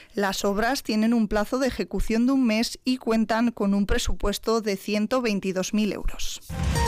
Las obras tienen un plazo de ejecución de un mes y cuentan con un presupuesto de 122.000 euros.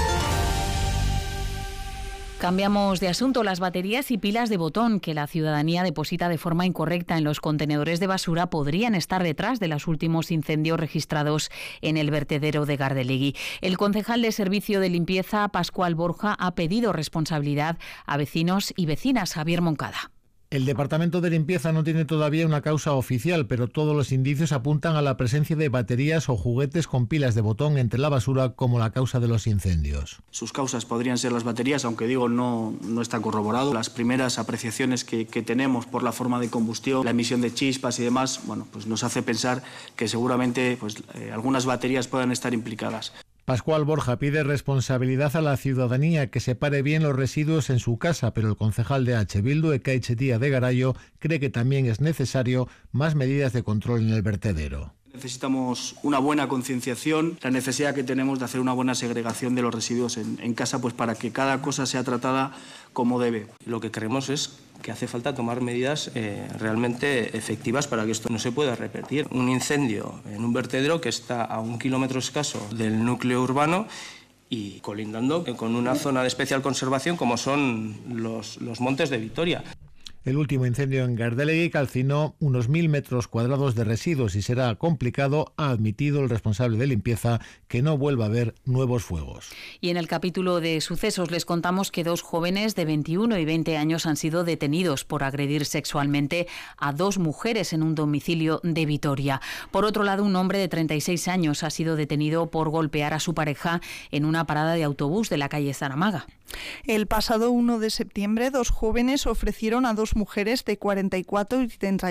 Cambiamos de asunto. Las baterías y pilas de botón que la ciudadanía deposita de forma incorrecta en los contenedores de basura podrían estar detrás de los últimos incendios registrados en el vertedero de Gardelegui. El concejal de Servicio de Limpieza, Pascual Borja, ha pedido responsabilidad a vecinos y vecinas. Javier Moncada. El Departamento de Limpieza no tiene todavía una causa oficial, pero todos los indicios apuntan a la presencia de baterías o juguetes con pilas de botón entre la basura como la causa de los incendios. Sus causas podrían ser las baterías, aunque digo, no está corroborado. Las primeras apreciaciones que tenemos por la forma de combustión, la emisión de chispas y demás, pues nos hace pensar que seguramente algunas baterías puedan estar implicadas. Pascual Borja pide responsabilidad a la ciudadanía, que separe bien los residuos en su casa, pero el concejal de H. Bildu, Ekaitxetia de Garayo, cree que también es necesario más medidas de control en el vertedero. Necesitamos una buena concienciación, la necesidad que tenemos de hacer una buena segregación de los residuos en casa, pues para que cada cosa sea tratada como debe. Lo que creemos es que hace falta tomar medidas realmente efectivas para que esto no se pueda repetir. Un incendio en un vertedero que está a 1 kilómetro escaso del núcleo urbano y colindando con una zona de especial conservación como son los Montes de Vitoria. El último incendio en Gardelegui calcinó unos 1.000 metros cuadrados de residuos y será complicado, ha admitido el responsable de limpieza, que no vuelva a haber nuevos fuegos. Y en el capítulo de sucesos les contamos que 2 jóvenes de 21 y 20 años han sido detenidos por agredir sexualmente a 2 mujeres en un domicilio de Vitoria. Por otro lado, un hombre de 36 años ha sido detenido por golpear a su pareja en una parada de autobús de la calle Zaramaga. El pasado 1 de septiembre, 2 jóvenes ofrecieron a 2 mujeres de 44 y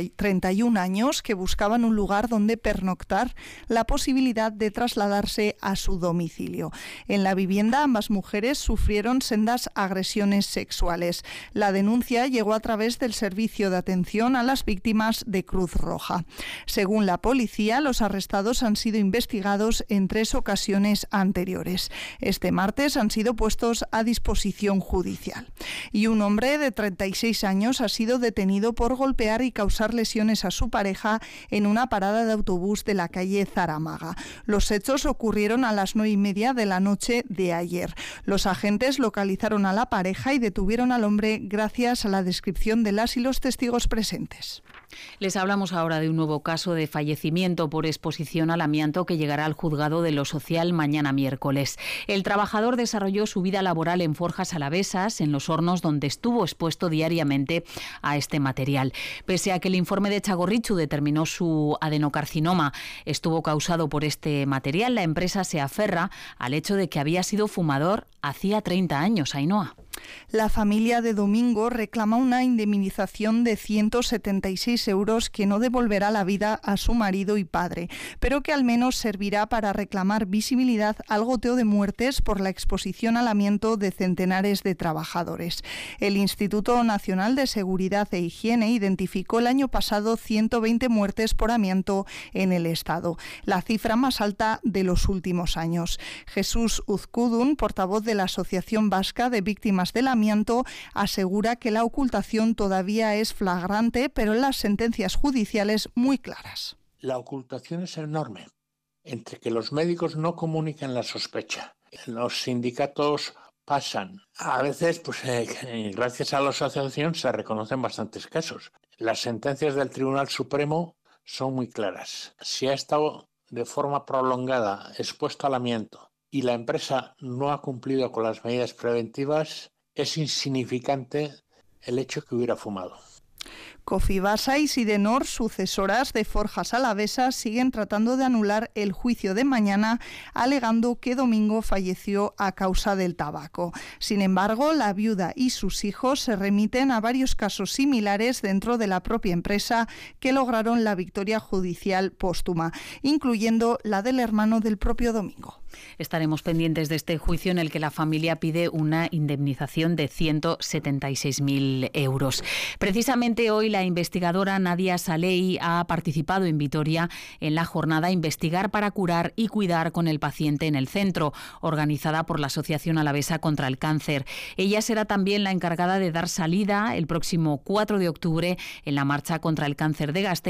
31 años que buscaban un lugar donde pernoctar la posibilidad de trasladarse a su domicilio. En la vivienda, ambas mujeres sufrieron sendas agresiones sexuales. La denuncia llegó a través del Servicio de Atención a las Víctimas de Cruz Roja. Según la policía, los arrestados han sido investigados en 3 ocasiones anteriores. Este martes han sido puestos a disposición judicial. Y un hombre de 36 años ha sido detenido por golpear y causar lesiones a su pareja en una parada de autobús de la calle Zaramaga. Los hechos ocurrieron a las 9:30 de la noche de ayer. Los agentes localizaron a la pareja y detuvieron al hombre gracias a la descripción de las y los testigos presentes. Les hablamos ahora de un nuevo caso de fallecimiento por exposición al amianto que llegará al juzgado de lo social mañana miércoles. El trabajador desarrolló su vida laboral en Forjas Alavesas, en los hornos donde estuvo expuesto diariamente a este material. Pese a que el informe de Txagorritxu determinó su adenocarcinoma estuvo causado por este material, la empresa se aferra al hecho de que había sido fumador hacía 30 años. Ainhoa. La familia de Domingo reclama una indemnización de 176 euros que no devolverá la vida a su marido y padre, pero que al menos servirá para reclamar visibilidad al goteo de muertes por la exposición al amianto de centenares de trabajadores. El Instituto Nacional de Seguridad e Higiene identificó el año pasado 120 muertes por amianto en el Estado, la cifra más alta de los últimos años. Jesús Uzkudun, portavoz de la Asociación Vasca de Víctimas del Amianto, asegura que la ocultación todavía es flagrante, pero en las sentencias judiciales muy claras. La ocultación es enorme, entre que los médicos no comunican la sospecha, los sindicatos pasan. A veces, gracias a la asociación se reconocen bastantes casos. Las sentencias del Tribunal Supremo son muy claras. Si ha estado de forma prolongada expuesto al amianto y la empresa no ha cumplido con las medidas preventivas, es insignificante el hecho que hubiera fumado. Cofibasa y Sidenor, sucesoras de Forjas Alavesas, siguen tratando de anular el juicio de mañana, alegando que Domingo falleció a causa del tabaco. Sin embargo, la viuda y sus hijos se remiten a varios casos similares dentro de la propia empresa que lograron la victoria judicial póstuma, incluyendo la del hermano del propio Domingo. Estaremos pendientes de este juicio en el que la familia pide una indemnización de 176.000 euros. Precisamente hoy la investigadora Nadia Salei ha participado en Vitoria en la jornada Investigar para curar y cuidar con el paciente en el centro, organizada por la Asociación Alavesa contra el Cáncer. Ella será también la encargada de dar salida el próximo 4 de octubre en la marcha contra el cáncer de Gasteiz,